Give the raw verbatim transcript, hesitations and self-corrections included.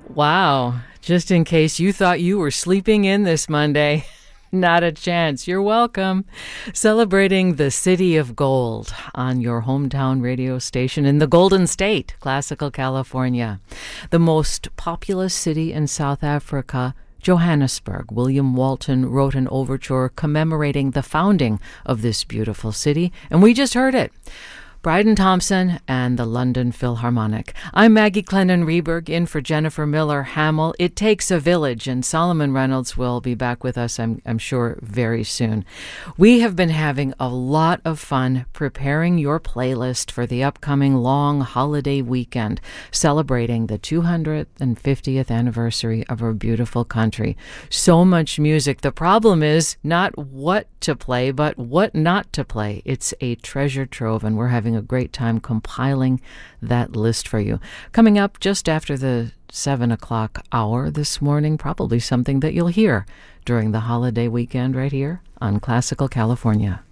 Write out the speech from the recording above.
Wow. Just in case you thought you were sleeping in this Monday. Not a chance. You're welcome. Celebrating the City of Gold on your hometown radio station in the Golden State, Classical California. The most populous city in South Africa, Johannesburg. William Walton wrote an overture commemorating the founding of this beautiful city, and we just heard it. Bryden Thompson and the London Philharmonic. I'm Maggie Clennon-Reberg, in for Jennifer Miller-Hamill. It takes a village, and Solomon Reynolds will be back with us, I'm, I'm sure, very soon. We have been having a lot of fun preparing your playlist for the upcoming long holiday weekend, celebrating the two hundred fiftieth anniversary of our beautiful country. So much music. The problem is not what to play, but what not to play. It's a treasure trove, and we're having a great time compiling that list for you. Coming up just after the seven o'clock hour this morning, probably something that you'll hear during the holiday weekend right here on Classical California.